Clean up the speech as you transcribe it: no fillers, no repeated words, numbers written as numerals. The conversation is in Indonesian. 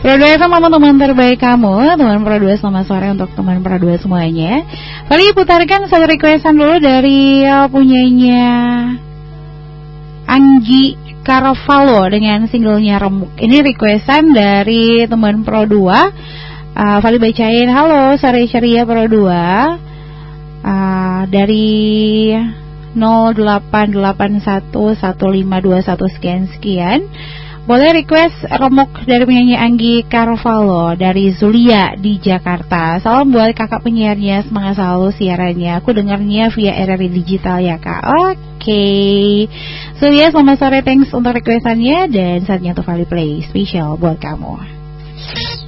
Pro 2 FM, teman terbaik kamu. Teman Pro 2, selamat sore untuk teman Pro 2 semuanya. Kali putarkan satu requestan dulu dari punyanya Anggi Carvalho dengan singlenya Remuk. Ini requestan dari teman Pro 2. Vali bacain, halo sore ceria Pro 2. Dari 08811521 sekian. Boleh request Remuk dari penyanyi Anggi Carvalho dari Zulia di Jakarta. Salam buat kakak penyiarnya, semangat selalu siarannya. Aku dengarnya via RRI Digital ya kak. Oke. Zulia, selamat sore, thanks untuk requestannya. Dan saatnya untuk Vali Play spesial buat kamu.